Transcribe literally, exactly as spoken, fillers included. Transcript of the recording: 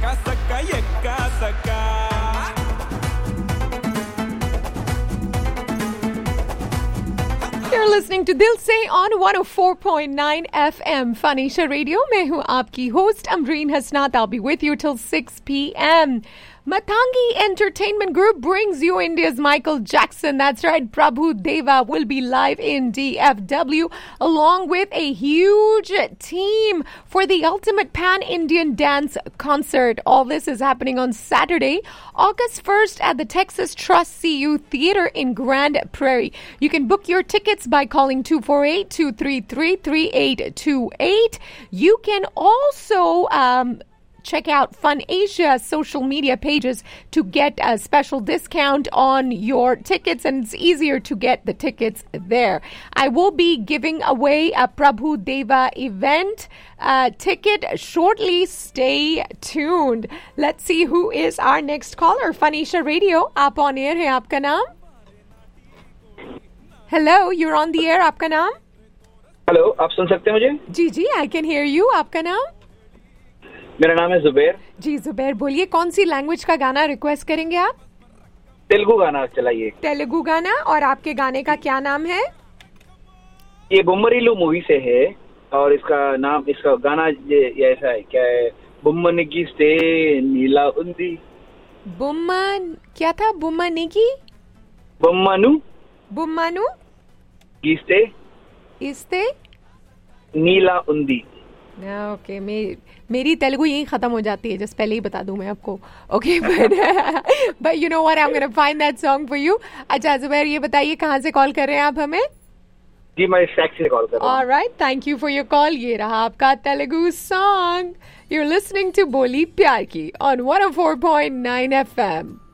ఎక్కా సక్క ఎక్కా సక్క You're listening to Dil Se on one oh four point nine F M Fanisha Radio. मैं हूँ आपकी host Amreen Hasnaat. I'll be with you till six p.m. Matangi Entertainment Group brings you India's Michael Jackson. That's right, Prabhu Deva will be live in D F W along with a huge team for the ultimate pan-Indian dance concert. All this is happening on Saturday, August first at the Texas Trust C U Theater in Grand Prairie. You can book your tickets by calling two four eight, two three three, three eight two eight. You can also um, check out Fun Asia's social media pages to get a special discount on your tickets, and it's easier to get the tickets there. I will be giving away a Prabhu Deva event uh, ticket shortly. Stay tuned. Let's see who is our next caller. Fanisha Radio, aap on air hai, aapka naam? Hello, you're on the air. Aapka naam? Hello, आप सुन सकते हैं मुझे? जी जी, I can hear you. आपका नाम? मेरा नाम है जुबैर। जी जुबैर, बोलिए कौन सी लैंग्वेज का गाना रिक्वेस्ट करेंगे आप? तेलुगु गाना चलाइए। तेलुगु गाना। और आपके गाने का क्या नाम है? ये बुम्मरीलू मूवी से है और इसका नाम, इसका गाना ये, ये ऐसा है, क्या है? बुम्मनिगी से नीला उंदी। बुम्मा क्या था? बुम्मा निगी? बुम्मनु बुम्मानु गिस्ते इस्ते नीला उंदी। ओके, मे, मेरी तेलुगु यही खत्म हो जाती है, जस्ट पहले ही बता दूं मैं आपको। Okay, but but you know what, I am gonna find that song for you. अच्छा जुबैर, ये बताइए कहाँ से कॉल कर रहे हैं आप हमें? जी, मैं टैक्सी से कॉल कर रहा हूँ। Alright, thank you for your call. ये रहा आपका Telugu song. You are listening to बोली प्यार की on one oh four point nine F M.